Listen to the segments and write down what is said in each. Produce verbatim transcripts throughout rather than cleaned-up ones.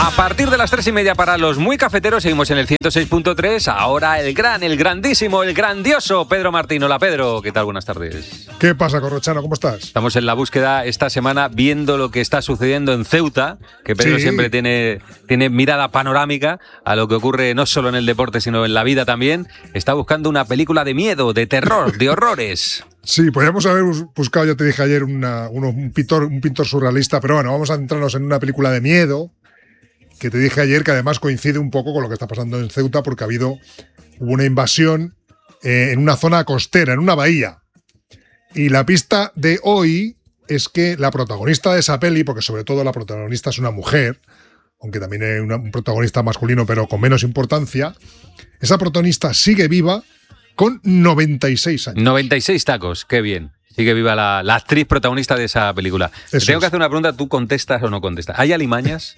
A partir de las tres y media para los muy cafeteros seguimos en el ciento seis punto tres. Ahora el gran, el grandísimo, el grandioso Pedro Martín. Hola Pedro, ¿qué tal? Buenas tardes. ¿Qué pasa, Corrochano? ¿Cómo estás? Estamos en la búsqueda esta semana viendo lo que está sucediendo en Ceuta, que Pedro Sí. siempre tiene, tiene mirada panorámica a lo que ocurre no solo en el deporte sino en la vida también. Está buscando una película de miedo, de terror, de horrores. Sí, podríamos haber buscado, ya te dije ayer, una, uno, un, pintor, un pintor surrealista, pero bueno, vamos a centrarnos en una película de miedo, que te dije ayer que además coincide un poco con lo que está pasando en Ceuta, porque ha habido hubo una invasión eh, en una zona costera, en una bahía. Y la pista de hoy es que la protagonista de esa peli, porque sobre todo la protagonista es una mujer, aunque también hay una, un protagonista masculino, pero con menos importancia, esa protagonista sigue viva con noventa y seis años. noventa y seis tacos, qué bien. Sigue viva la, la actriz protagonista de esa película. Te Eso tengo es. que hacer una pregunta, ¿tú contestas o no contestas? ¿Hay alimañas?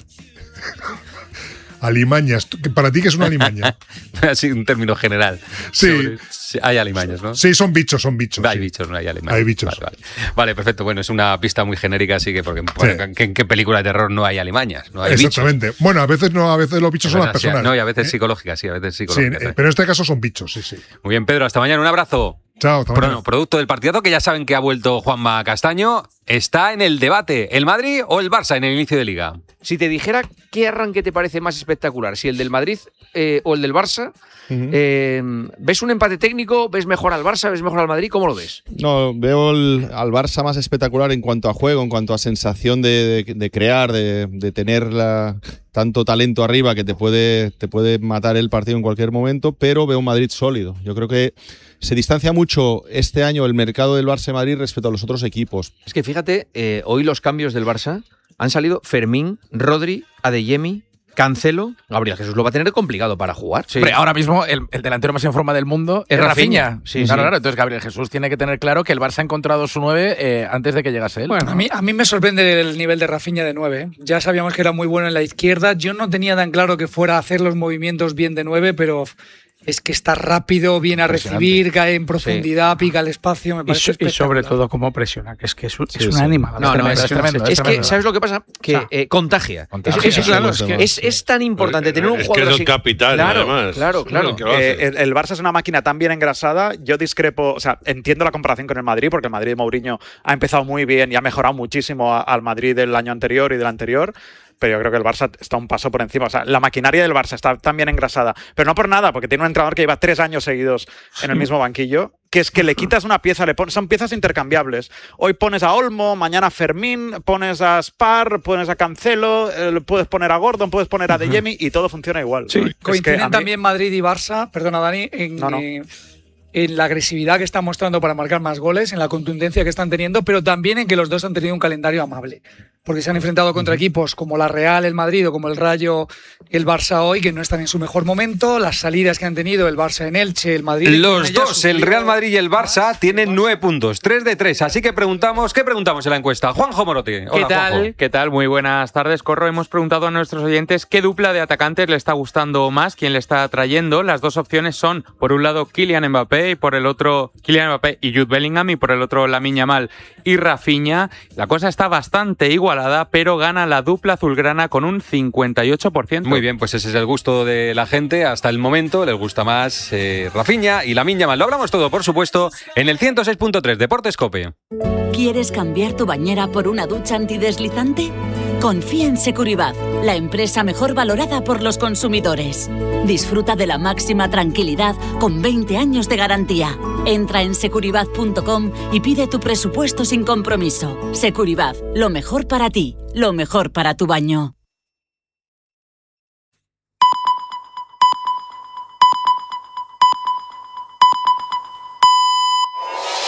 Alimañas. ¿Para ti qué es una alimaña? Así un término general. Sí. Sobre- sí, hay alimañas, ¿no? Sí, son bichos, son bichos. Hay sí. bichos, no hay alimañas. Hay bichos. Vale, vale. Vale, perfecto. Bueno, es una pista muy genérica, así que porque bueno, ¿en, qué, en qué película de terror no hay alimañas? No hay bichos. Exactamente. Bueno, a veces no, a veces los bichos son las Sí, personas. no, y a veces ¿eh? psicológicas, sí, a veces Sí, psicológicas. eh, pero en este caso son bichos, sí, sí. Muy bien, Pedro, hasta mañana. Un abrazo. Chao, hasta mañana. Bueno, producto del partidazo que ya saben que ha vuelto Juanma Castaño, está en el debate, ¿el Madrid o el Barça en el inicio de Liga? Si te dijera qué arranque te parece más espectacular, si el del Madrid eh, o el del Barça, Ujú. eh, ¿ves un empate técnico? ¿Ves mejor al Barça? ¿Ves mejor al Madrid? ¿Cómo lo ves? No, veo el- al Barça más espectacular en cuanto a juego, en cuanto a sensación de, de- de crear, de, de tener la- tanto talento arriba que te puede, te puede matar el partido en cualquier momento, pero veo un Madrid sólido. Yo creo que se distancia mucho este año el mercado del Barça y Madrid respecto a los otros equipos. Es que fíjate, eh, hoy los cambios del Barça han salido Fermín, Rodri, Adeyemi, Cancelo. Gabriel Jesús lo va a tener complicado para jugar. Sí. Hombre, ahora mismo el, el delantero más en forma del mundo Es es Rafinha. Rafinha. Sí, claro, sí. claro. Entonces Gabriel Jesús tiene que tener claro que el Barça ha encontrado su nueve eh, antes de que llegase él. Bueno, a mí, a mí me sorprende el nivel de Rafinha de nueve. ¿eh? Ya sabíamos que era muy bueno en la izquierda. Yo no tenía tan claro que fuera a hacer los movimientos bien de nueve, pero es que está rápido, viene a Impresionante. recibir, cae en profundidad, pica el espacio. Me Y, parece so- y sobre espectacular. todo cómo presiona, que es que es, un- es Sí, una sí. animal. No, no, es tremendo, Es que, tremendo. ¿sabes lo que pasa? Que O sea, eh, contagia. contagia. Es, es- Sí, claro, sí, es, que sí. es- es tan importante tener un Es que jugador es el así. capitán, claro, además. Claro, Es claro. el que lo hace. Eh, el, el Barça es una máquina tan bien engrasada. Yo discrepo, o sea, entiendo la comparación con el Madrid, porque el Madrid de Mourinho ha empezado muy bien y ha mejorado muchísimo a- al Madrid del año anterior y del anterior. Pero yo creo que el Barça está un paso por encima. O sea, la maquinaria del Barça está tan bien engrasada. Pero no por nada, porque tiene un entrenador que lleva tres años seguidos en el mismo banquillo, que es que le quitas una pieza, le pones, son piezas intercambiables. Hoy pones a Olmo, mañana a Fermín, pones a Spar, pones a Cancelo, eh, puedes poner a Gordon, puedes poner a Adeyemi y todo funciona igual. Sí, Es que coinciden a mí- también Madrid y Barça, perdona Dani, en, No, no. eh, en la agresividad que están mostrando para marcar más goles, en la contundencia que están teniendo, pero también en que los dos han tenido un calendario amable. Porque se han enfrentado contra equipos como la Real, el Madrid o como el Rayo, el Barça hoy, que no están en su mejor momento. Las salidas que han tenido el Barça en Elche, el Madrid. Los con ellas dos, el sufrió Real Madrid y el Barça, más. tienen nueve puntos, tres de tres. Así que preguntamos, ¿qué preguntamos en la encuesta? Juanjo Morote. ¿Qué Hola, tal? Juanjo. ¿Qué tal? Muy buenas tardes, Corro. Hemos preguntado a nuestros oyentes qué dupla de atacantes le está gustando más, quién le está atrayendo. Las dos opciones son, por un lado, Kylian Mbappé y por el otro, Kylian Mbappé y Jude Bellingham y por el otro, Lamine Yamal y Rafinha. La cosa está bastante igualada, pero gana la dupla azulgrana con un cincuenta y ocho por ciento. Muy bien, pues ese es el gusto de la gente. Hasta el momento les gusta más eh, Rafinha y Lamine Yamal. Lo hablamos todo, por supuesto, en el ciento seis punto tres Deportes COPE. ¿Quieres cambiar tu bañera por una ducha antideslizante? Confía en Securibat, la empresa mejor valorada por los consumidores. Disfruta de la máxima tranquilidad con veinte años de garantía. Entra en securibat punto com y pide tu presupuesto sin compromiso. Securibat, lo mejor para ti, lo mejor para tu baño.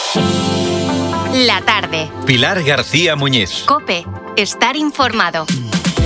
La tarde. Pilar García Muñiz. COPE. Estar informado.